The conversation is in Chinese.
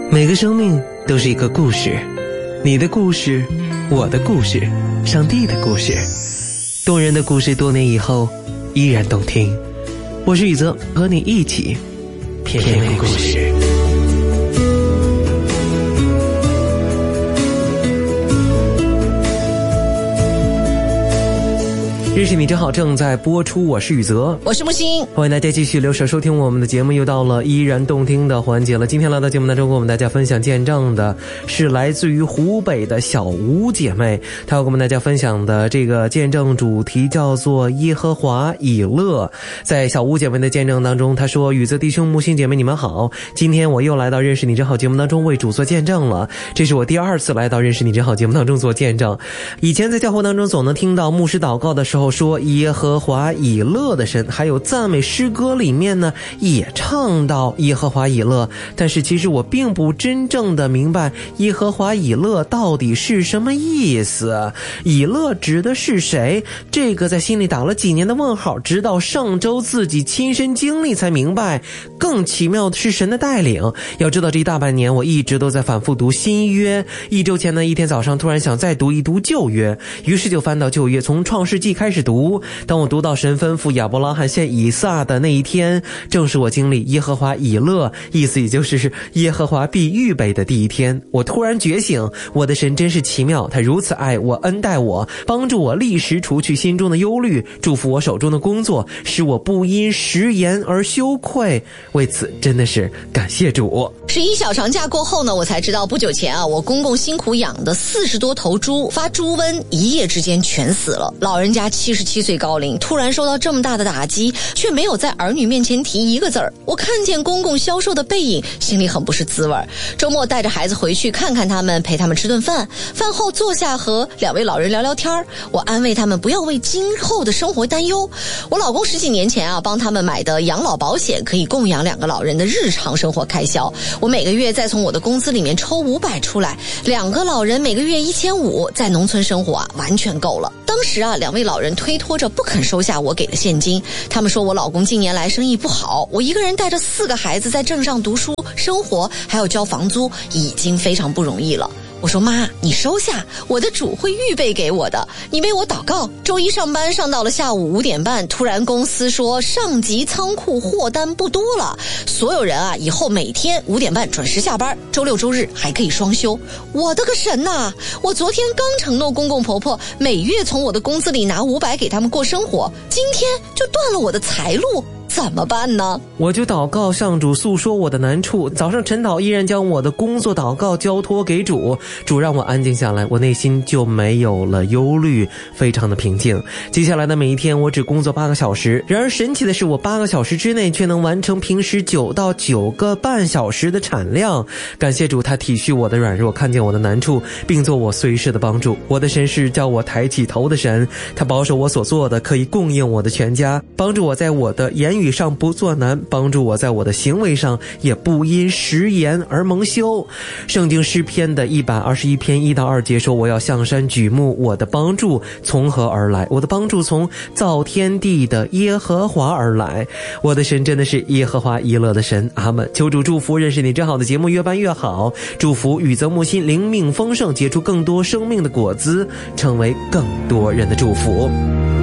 每个生命都是一个故事，你的故事，我的故事，上帝的故事，动人的故事，多年以后依然动听。我是宇泽，和你一起品味故事。认识你真好正在播出，我是宇泽， 我是木星， 欢迎大家继续留守收听我们的节目。又到了依然动听的环节了。今天来到节目当中跟我们大家分享见证的是来自于湖北的小吴姐妹，她要跟我们大家分享的这个见证主题叫做耶和华以勒。在小吴姐妹的见证当中，她说：宇泽弟兄木星姐妹你们好，今天我又来到认识你真好节目当中为主做见证了，这是我第二次来到认识你真好节目当中做见证。以前在教会当中总能听到牧师祷告的时候说耶和华以勒的神，还有赞美诗歌里面呢也唱到耶和华以勒，但是其实我并不真正的明白耶和华以勒到底是什么意思，以勒指的是谁，这个在心里打了几年的问号，直到上周自己亲身经历才明白。更奇妙的是神的带领，要知道这一大半年我一直都在反复读新约，一周前呢一天早上突然想再读一读旧约，于是就翻到旧约，从创世纪开始读。当我读到神吩咐亚伯拉罕献以撒的那一天，正是我经历耶和华以勒，意思也就是耶和华必预备的第一天。我突然觉醒，我的神真是奇妙，他如此爱我，恩待我，帮助我立时除去心中的忧虑，祝福我手中的工作，使我不因食言而羞愧，为此真的是感谢主。 11小长假过后呢，我才知道不久前啊，我公公辛苦养的40多头猪发猪瘟，一夜之间全死了。老人家77岁高龄，突然受到这么大的打击，却没有在儿女面前提一个字儿。我看见公公消瘦的背影，心里很不是滋味。周末带着孩子回去看看他们，陪他们吃顿饭，饭后坐下和2位老人聊聊天，我安慰他们不要为今后的生活担忧。我老公10几年前啊帮他们买的养老保险可以供养2个老人的日常生活开销，我每个月再从我的工资里面抽500出来，2个老人每个月1500，在农村生活啊完全够了。当时啊2位老人推脱着不肯收下我给的现金，他们说我老公近年来生意不好，我一个人带着4个孩子在镇上读书生活，还要交房租，已经非常不容易了。我说妈，你收下，我的主会预备给我的，你为我祷告。周一上班上到了下午5点半，突然公司说上级仓库货单不多了，所有人啊以后每天5点半准时下班，周六周日还可以双休。我的个神呐，我昨天刚承诺公公婆婆每月从我的工资里拿500给他们过生活，今天就断了我的财路，怎么办呢？ 我就祷告向主诉说我的难处，早上晨祷依然将我的工作祷告交托给主，主让我安静下来，我内心就没有了忧虑，非常的平静。接下来的每一天我只工作8个小时，然而神奇的是我8个小时之内却能完成平时9到9个半小时的产量。感谢主，他体恤我的软弱，看见我的难处，并做我随时的帮助。我的神是叫我抬起头的神，他保守我所做的，可以供应我的全家，帮助我在我的言语上不作难，帮助我在我的行为上也不因食言而蒙羞。圣经诗篇的121篇1到2节说，我要向山举目，我的帮助从何而来？我的帮助从造天地的耶和华而来。我的神真的是耶和华以勒的神，阿们。求主祝福认识你真好的节目越办越好，祝福宇泽木心灵命丰盛，结出更多生命的果子，成为更多人的祝福。